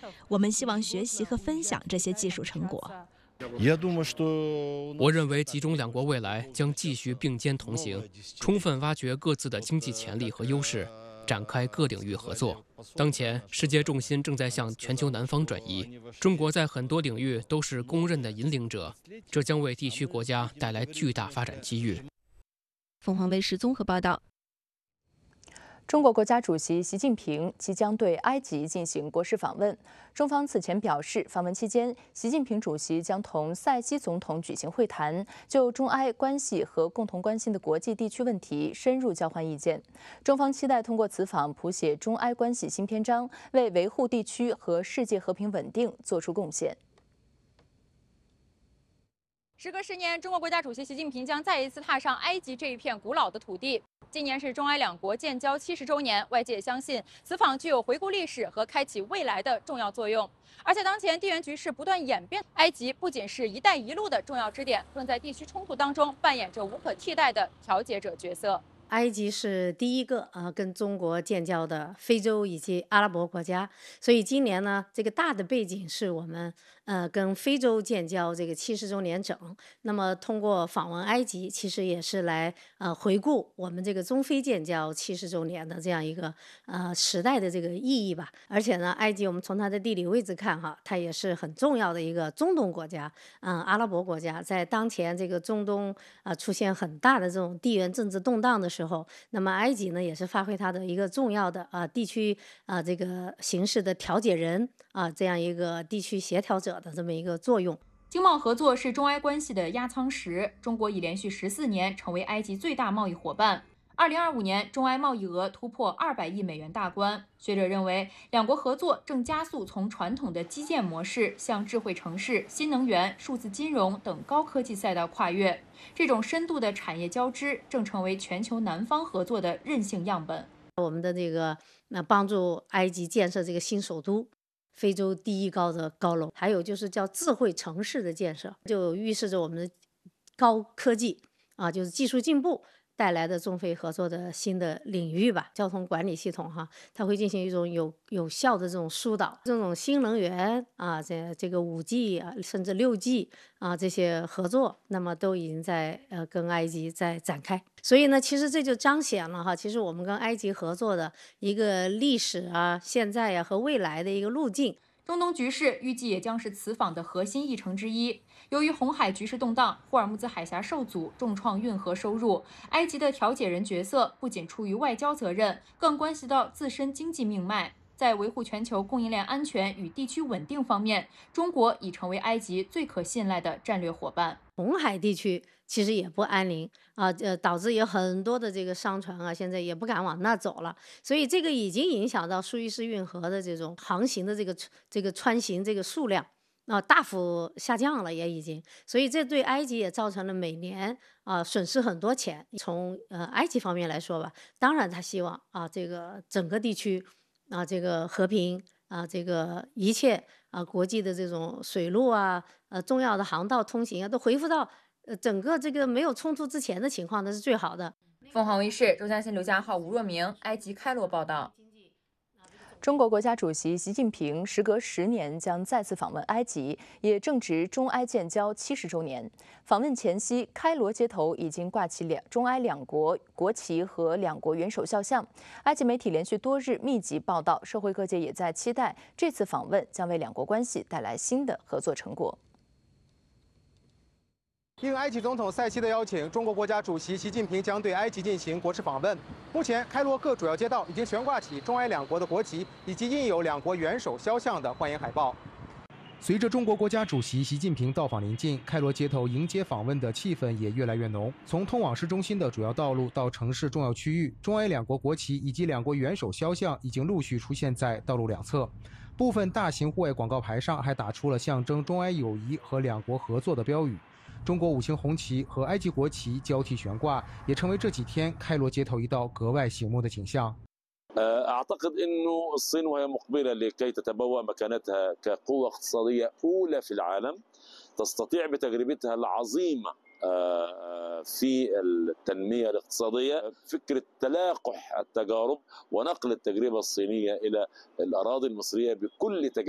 我们希望学习和分享这些技术成果。 我认为集中两国未来将继续并肩同行，充分挖掘各自的经济潜力和优势，展开各领域合作。当前，世界重心正在向全球南方转移，中国在很多领域都是公认的引领者，这将为地区国家带来巨大发展机遇。 凤凰卫视综合报道。 中国国家主席习近平即将对埃及进行国事访问。中方此前表示，访问期间，习近平主席将同塞西总统举行会谈，就中埃关系和共同关心的国际地区问题深入交换意见。中方期待通过此访谱写中埃关系新篇章，为维护地区和世界和平稳定作出贡献。 时隔10年，中国国家主席习近平将再一次踏上埃及这一片古老的土地。今年是中埃两国建交70周年，外界相信此访具有回顾历史和开启未来的重要作用。而且当前地缘局势不断演变，埃及不仅是一带一路的重要支点，更在地区冲突当中扮演着无可替代的调解者角色。 埃及是第一个跟中国建交的非洲以及阿拉伯国家，所以今年呢，这个大的背景是我们跟非洲建交这个70周年整。那么通过访问埃及，其实也是来回顾我们这个中非建交70周年的这样一个时代的这个意义吧。而且呢，埃及我们从它的地理位置看它也是很重要的一个中东国家，阿拉伯国家，在当前这个中东出现很大的这种地缘政治动荡的时候，那么埃及呢也是发挥它的一个重要的地区这个形势的调解人这样一个地区协调者的这么一个作用。 经贸合作是中埃关系的压舱石，中国已连续14年成为埃及最大贸易伙伴。2025年，中埃贸易额突破200亿美元大关。学者认为，两国合作正加速从传统的基建模式向智慧城市、新能源、数字金融等高科技赛道跨越。这种深度的产业交织正成为全球南方合作的韧性样本。 我们的这个帮助埃及建设这个新首都，非洲第一高的高楼，还有就是叫智慧城市的建设，就预示着我们的高科技就是技术进步带来的中非合作的新的领域吧。交通管理系统它会进行一种有效的这种疏导，这种新能源这个5G甚至6G这些合作，那么都已经在跟埃及在展开。所以呢，其实这就彰显了其实我们跟埃及合作的一个历史现在和未来的一个路径。 中东局势预计也将是此访的核心议程之一。由于红海局势动荡，霍尔木兹海峡受阻，重创运河收入，埃及的调解人角色不仅出于外交责任，更关系到自身经济命脉。在维护全球供应链安全与地区稳定方面，中国已成为埃及最可信赖的战略伙伴。 红海地区其实也不安宁导致有很多的这个商船现在也不敢往那走了，所以这个已经影响到苏伊士运河的这种航行的这个穿行这个数量大幅下降了，也已经，所以这对埃及也造成了每年损失很多钱。从埃及方面来说吧，当然他希望这个整个地区这个和平这个一切国际的这种水路重要的航道通行都恢复到整个这个没有冲突之前的情况，那是最好的。 凤凰卫视周嘉欣、刘家浩、吴若明，埃及开罗报道。 中国国家主席习近平时隔10年将再次访问埃及，也正值中埃建交70周年。访问前夕，开罗街头已经挂起中埃两国国旗和两国元首肖像。埃及媒体连续多日密集报道，社会各界也在期待这次访问将为两国关系带来新的合作成果。 应埃及总统塞西的邀请，中国国家主席习近平将对埃及进行国事访问。目前，开罗各主要街道已经悬挂起中埃两国的国旗，以及印有两国元首肖像的欢迎海报。随着中国国家主席习近平到访临近，开罗街头迎接访问的气氛也越来越浓。从通往市中心的主要道路到城市重要区域，中埃两国国旗以及两国元首肖像已经陆续出现在道路两侧。部分大型户外广告牌上还打出了象征中埃友谊和两国合作的标语。中国5星红旗和埃及国旗交替悬挂，也成为这几天开罗街头一道格外醒目的景象。 أعتقد أنه الصين وهي مقبلة لكي تتبوأ مكانتها كقوة اقتصادية أولى في العالم تستطيع بتجربتها العظيمة في التنمية الاقتصادية فكرة تلاقح التجارب ونقل التجربة الصينية إلى الأراضي المصرية بكل تجارب